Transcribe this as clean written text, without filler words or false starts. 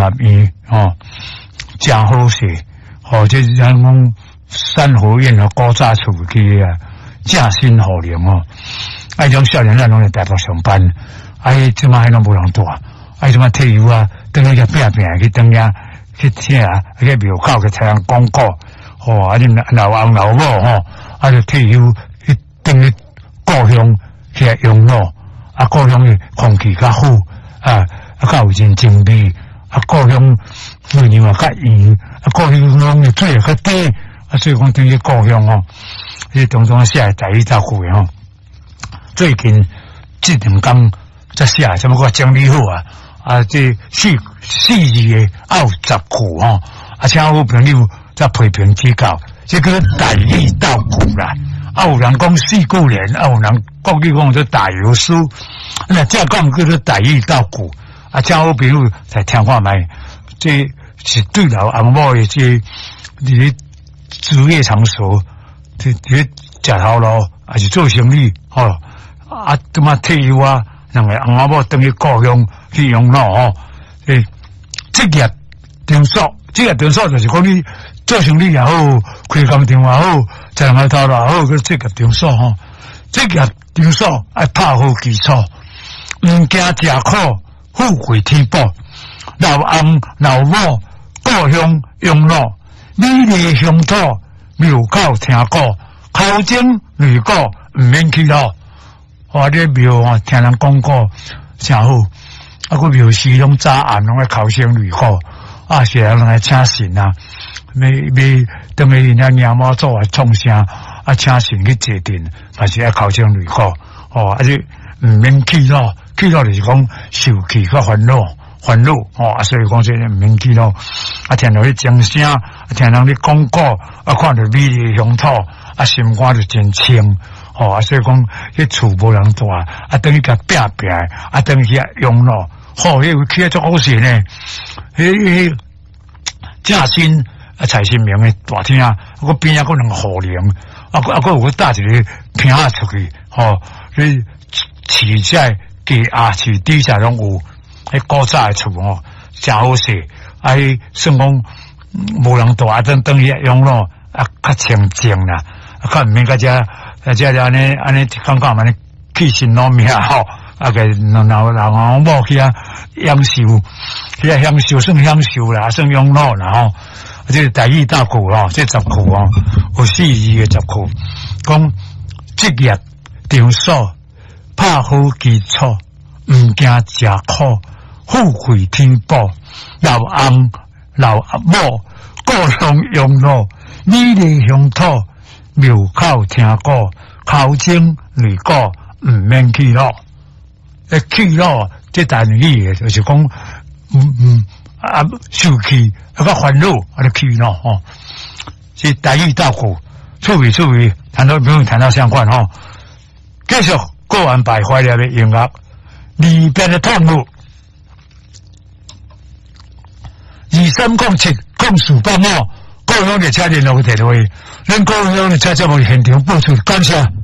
合院哦，真好势。哦，这人讲三合院和古早厝去啊，正新好灵哦。啊，种少年咱拢在台北上班，啊，即马还拢无人住，啊，即马退休啊，等下去拼拼去等下去听啊，去庙口去采人广告，哦，啊，恁老翁老母吼，啊，就退休去等去故乡去养老，啊，故乡的空气较好，啊，较有真精味，啊，故乡水泥嘛较圆，啊，故乡拢的水较低，啊，所以讲等去故乡哦，这当中写的台语照顾的吼。最近这两天才写，什么个整理好啊？啊，这四字的有10句吼，啊，请好朋友再批评指教，这个台语照顾啦。啊，有人讲4句联，啊，有人国语讲做大有书，那这讲叫做台语照顾。啊，请好朋友才听看卖，这是对老翁某的这伫职业场所，这食头路，还是做生意吼。啊，他妈退休啊，两个翁仔某等去故乡去养老哦。诶，职业场所，职业场所就是讲你做生意也好，开工厂也好，在人头也好，个职业场所吼。职业场所爱拍好基础，毋惊食苦，富贵天保。老翁老母故乡养老，美丽乡土庙口听歌，口精女歌毋免去咯。哇！这庙啊，听人讲过真好，啊，个庙时拢早暗拢来考生旅课，啊，是人来请神啊，要等于人家娘妈做啊创声，啊，请神去坐定，还是要考生旅课，哦，啊，就毋免去咯，去咯就是讲受气较烦恼，哦，啊，所以讲这毋免去咯，啊，听到迄掌声，啊，听人咧讲过，啊，看到美丽乡土，啊，心肝就真清。哦，啊，所以讲，迄厝无人住，啊，等于甲拼拼，啊，等于去养老，吼，迄起来足好势呢。迄正新啊，财神明的大厅，啊，个边啊，个两个护灵，啊，个有个搭一个坪仔出去，吼，迄市在地啊，市底下拢有，迄古早的厝哦，真好势，啊，迄算讲无人住，啊，等于养老，啊，较清静啦，啊，较毋免甲遮。啊，这安尼感觉嘛，气神老命吼，啊个老翁某去啊享受，去啊享受算享受啦，算养老啦吼。这台语大句吼，这10句哦，有4字的10句，讲职业场所拍好基础，毋惊食苦，富贵天保，老翁老母故乡养老，美丽乡土。庙口听歌，口精女歌毋免去咯。去咯，这单语的就是讲，啊，受气啊个烦恼，啊就去咯吼。是台语大鼓，趣味，谈到不用谈到相关吼。继续过完百怀了的音乐，里边的套路23070485。故乡的车联络电话，咱故乡的车节目现场播出，感谢。